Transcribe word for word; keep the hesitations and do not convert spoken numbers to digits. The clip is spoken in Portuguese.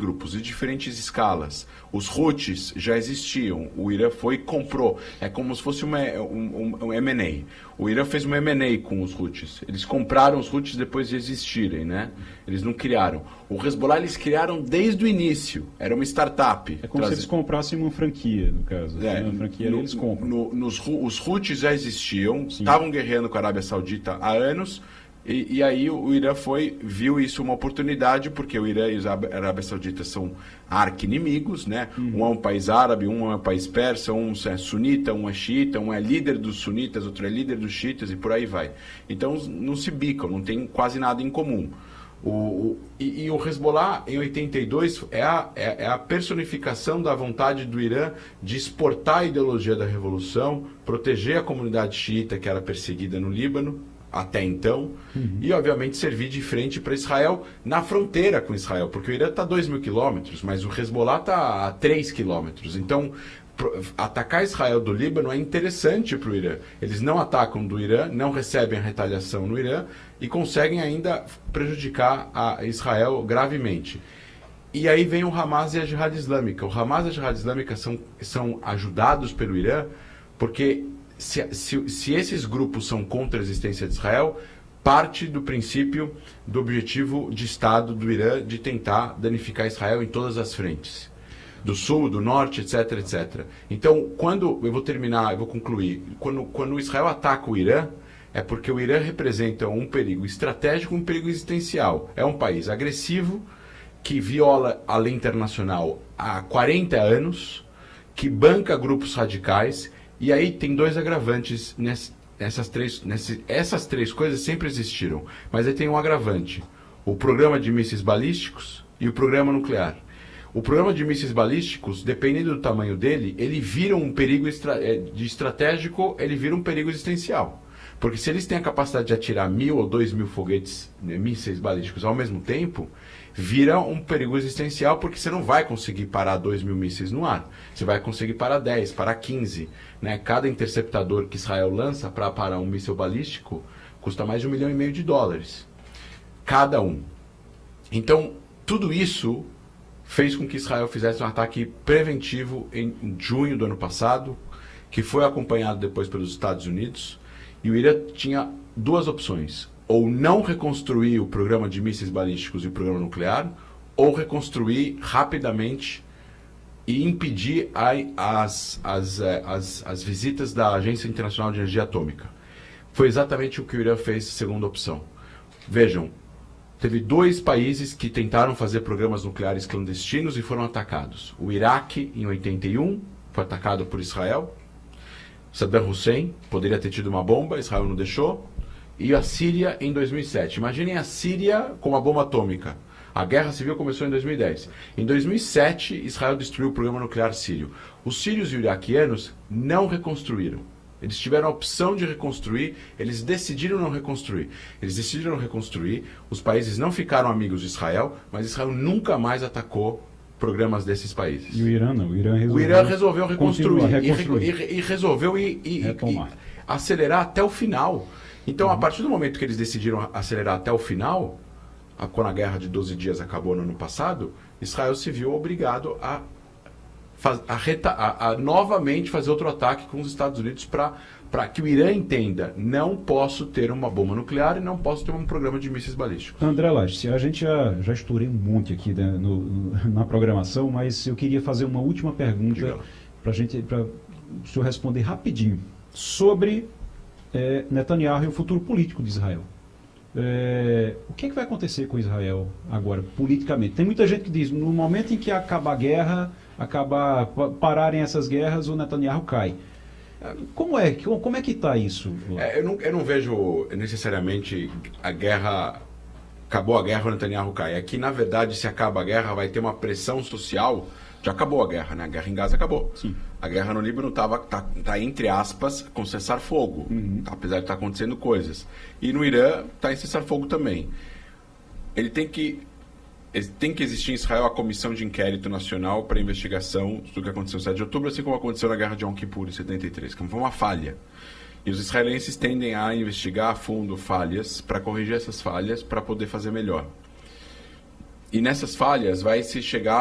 grupos de diferentes escalas. Os Houthis já existiam, o Irã foi e comprou. É como se fosse uma, um, um M and A. O Irã fez uma M and A com os Houthis. Eles compraram os Houthis depois de existirem, né? Eles não criaram. O Hezbollah eles criaram desde o início. Era uma startup. É como Traz... se eles comprassem uma franquia, no caso. É, uma franquia no, eles compram. No, nos, os Houthis já existiam, estavam guerreando com a Arábia Saudita há anos. E, e aí o Irã foi, viu isso uma oportunidade, porque o Irã e a Arábia Saudita são arqui-inimigos, né? Uhum. Um é um país árabe, um é um país persa, um é sunita, um é xiita, um é líder dos sunitas, outro é líder dos xiitas e por aí vai. Então não se bicam, não tem quase nada em comum. O, o, e, e o Hezbollah, em oitenta e dois, é a, é, é a personificação da vontade do Irã de exportar a ideologia da revolução, proteger a comunidade xiita que era perseguida no Líbano, até então, uhum. e obviamente servir de frente para Israel na fronteira com Israel, porque o Irã está a dois mil quilômetros, mas o Hezbollah está a três quilômetros. Então, atacar Israel do Líbano é interessante para o Irã. Eles não atacam do Irã, não recebem a retaliação no Irã e conseguem ainda prejudicar a Israel gravemente. E aí vem o Hamas e a Jihad Islâmica. O Hamas e a Jihad Islâmica são, são ajudados pelo Irã porque Se, se, se esses grupos são contra a existência de Israel, parte do princípio do objetivo de Estado do Irã de tentar danificar Israel em todas as frentes. Do sul, do norte, etc, et cetera. Então, quando, eu vou terminar, eu vou concluir, quando, quando Israel ataca o Irã, é porque o Irã representa um perigo estratégico, um perigo existencial. É um país agressivo, que viola a lei internacional há quarenta anos, que banca grupos radicais. E aí tem dois agravantes nessas três, nessas, essas três coisas sempre existiram, mas aí tem um agravante, o programa de mísseis balísticos e o programa nuclear. O programa de mísseis balísticos, dependendo do tamanho dele, ele vira um perigo estra, de estratégico, ele vira um perigo existencial. Porque se eles têm a capacidade de atirar mil ou dois mil foguetes, né, mísseis balísticos ao mesmo tempo, vira um perigo existencial, porque você não vai conseguir parar dois mil mísseis no ar. Você vai conseguir parar dez, parar quinze. Né? Cada interceptador que Israel lança para parar um míssil balístico custa mais de um milhão e meio de dólares. Cada um. Então, tudo isso fez com que Israel fizesse um ataque preventivo em junho do ano passado, que foi acompanhado depois pelos Estados Unidos. E o Irã tinha duas opções: ou não reconstruir o programa de mísseis balísticos e o programa nuclear, ou reconstruir rapidamente e impedir a, as, as, as, as visitas da Agência Internacional de Energia Atômica. Foi exatamente o que o Irã fez, segunda opção. Vejam, teve dois países que tentaram fazer programas nucleares clandestinos e foram atacados. O Iraque, em oitenta e um, foi atacado por Israel. Saddam Hussein poderia ter tido uma bomba, Israel não deixou. E a Síria em dois mil e sete. Imaginem a Síria com uma bomba atômica. A guerra civil começou em dois mil e dez. Em dois mil e sete, Israel destruiu o programa nuclear sírio. Os sírios e os iraquianos não reconstruíram. Eles tiveram a opção de reconstruir, eles decidiram não reconstruir. Eles decidiram reconstruir, os países não ficaram amigos de Israel, mas Israel nunca mais atacou programas desses países. E o Irã não? O Irã resolveu, o Irã resolveu reconstruir, reconstruir. E, e, e resolveu e, e, e acelerar até o final. Então, uhum. a partir do momento que eles decidiram acelerar até o final, a, quando a guerra de doze dias acabou no ano passado, Israel se viu obrigado a, faz, a, reta, a, a novamente fazer outro ataque com os Estados Unidos para que o Irã entenda: não posso ter uma bomba nuclear e não posso ter um programa de mísseis balísticos. André Lage, a gente já, já estourei um monte aqui, né, no, no, na programação, mas eu queria fazer uma última pergunta para gente, para o senhor responder rapidinho sobre é, Netanyahu e o futuro político de Israel. É, o que, é que vai acontecer com Israel agora, politicamente? Tem muita gente que diz: no momento em que acabar a guerra, acabar, pararem essas guerras, o Netanyahu cai. Como é, como é que está isso? É, eu, não, eu não vejo necessariamente a guerra, acabou a guerra, o Netanyahu cai. É que, na verdade, se acaba a guerra, vai ter uma pressão social. Já acabou a guerra, né? A guerra em Gaza acabou. Sim. A guerra no Líbano estava, tá, tá, entre aspas, com cessar-fogo, uhum. apesar de estar tá acontecendo coisas. E no Irã está em cessar-fogo também. Ele tem que, ele tem que existir em Israel a comissão de inquérito nacional para investigação do que aconteceu no sete de outubro, assim como aconteceu na guerra de Yom Kippur em setenta e três, que foi uma falha. E os israelenses tendem a investigar a fundo falhas para corrigir essas falhas para poder fazer melhor. E nessas falhas vai se chegar